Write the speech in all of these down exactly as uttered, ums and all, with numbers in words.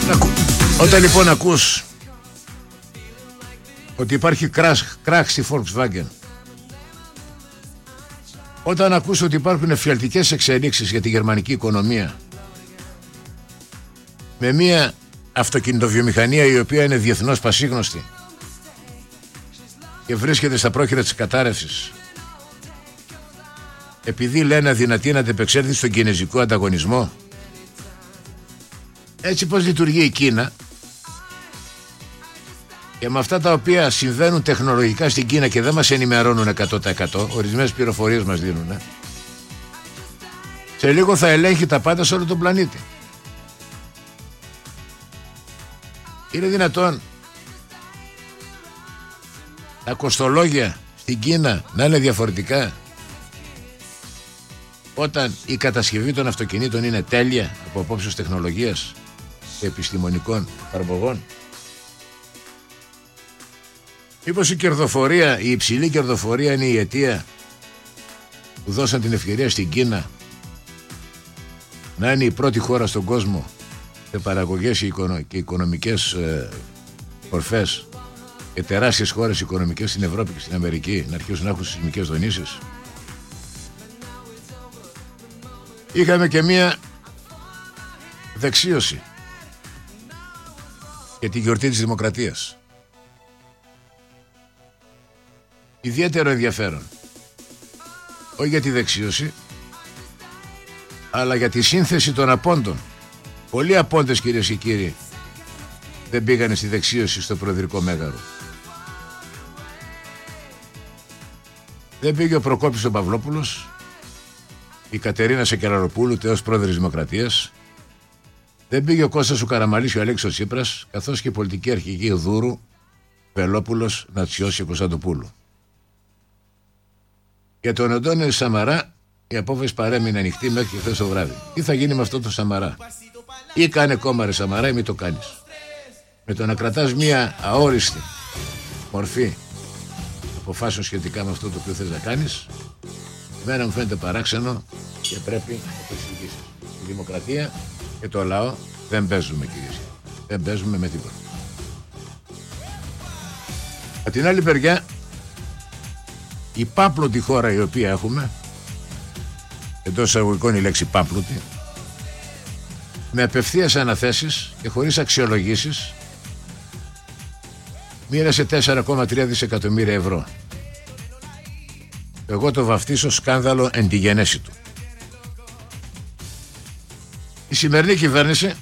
Όταν λοιπόν ακούς ότι υπάρχει κράχ στη Volkswagen, όταν ακούς ότι υπάρχουν εφιαλτικές εξελίξεις για τη γερμανική οικονομία, με μια αυτοκινητοβιομηχανία η οποία είναι διεθνώς πασίγνωστη και βρίσκεται στα πρόχειρα της κατάρρευσης, επειδή λένε αδυνατή να αντεπεξέλθει στον κινεζικό ανταγωνισμό, έτσι πως λειτουργεί η Κίνα και με αυτά τα οποία συμβαίνουν τεχνολογικά στην Κίνα και δεν μας ενημερώνουν εκατό τοις εκατό, ορισμένες πληροφορίες μας δίνουν, σε λίγο θα ελέγχει τα πάντα σε όλο τον πλανήτη. Είναι δυνατόν τα κοστολόγια στην Κίνα να είναι διαφορετικά όταν η κατασκευή των αυτοκινήτων είναι τέλεια από απόψεως τεχνολογίας και επιστημονικών παραγωγών? Μήπως η κερδοφορία, η υψηλή κερδοφορία είναι η αιτία που δώσαν την ευκαιρία στην Κίνα να είναι η πρώτη χώρα στον κόσμο σε παραγωγές και οικονομικές μορφές και τεράστιες χώρες οικονομικές στην Ευρώπη και στην Αμερική να αρχίσουν να έχουν σεισμικές δονήσεις? Είχαμε και μία δεξίωση για τη γιορτή της Δημοκρατίας. Ιδιαίτερο ενδιαφέρον, όχι για τη δεξίωση, αλλά για τη σύνθεση των απόντων. Πολλοί απόντες, κυρίες και κύριοι, δεν πήγανε στη δεξίωση στο Προεδρικό Μέγαρο. Δεν πήγε ο Προκόπης ο Παυλόπουλος, η Κατερίνα Σεκελαροπούλου, τέος πρόεδρος Δημοκρατίας. Δεν πήγε ο Κώστας ο Καραμανλής και ο Αλέξης ο Τσίπρας, καθώς και η πολιτική αρχηγή Δούρου, Βελόπουλος, Νατσιός και Κωνσταντοπούλου. Για τον Αντώνιο Σαμαρά η απόφαση παρέμεινε ανοιχτή μέχρι χθες το βράδυ. Τι θα γίνει με αυτό το Σαμαρά? Ή κάνε κόμμα ρε Σαμαρά ή μη το κάνεις. Με το να κρατάς μια αόριστη μορφή αποφάσεων σχετικά με αυτό το οποίο θες να κάνεις, εμένα μου φαίνεται παράξενο και πρέπει να το εξηγήσεις. Η δημοκρατία και το λαό δεν παίζουμε, κυρίες. Δεν παίζουμε με τίποτα. Από την άλλη μεριά, η πάπλωτη χώρα η οποία έχουμε, εντός εισαγωγικών η λέξη πάπλωτη, με απευθείας αναθέσεις και χωρίς αξιολογήσεις, μοίρασε τέσσερα κόμμα τρία δισεκατομμύρια ευρώ. Εγώ το βαφτίσω σκάνδαλο εν τη γενέση του. Η σημερινή κυβέρνηση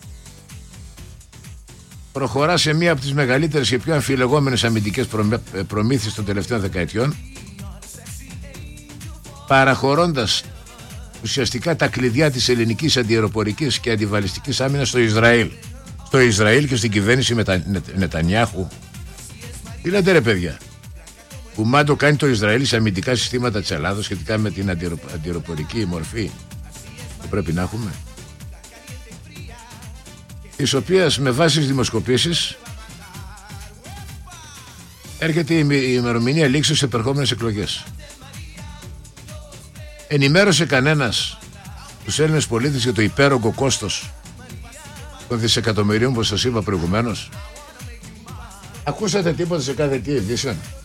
προχωρά σε μία από τις μεγαλύτερες και πιο αμφιλεγόμενες αμυντικές προμήθειες των τελευταίων δεκαετιών, παραχωρώντας ουσιαστικά τα κλειδιά της ελληνικής αντιαεροπορικής και αντιβαλιστικής άμυνας στο Ισραήλ. Στο Ισραήλ και στην κυβέρνηση Μετα... Νετανιάχου. Τι λέτε ρε παιδιά? Που μάντο κάνει το Ισραήλ σε αμυντικά συστήματα της Ελλάδος σχετικά με την αντιαεροπορική μορφή που πρέπει να έχουμε, της οποίας με βάση τις δημοσκοπήσεις έρχεται η ημερομηνία λήξης σε επερχόμενες εκλογές. Ενημέρωσε κανένας τους Έλληνες πολίτες για το υπέρογκο κόστος των δισεκατομμυρίων που σας είπα προηγουμένως? Ακούσατε τίποτα σε κάθε τι ειδήσεων?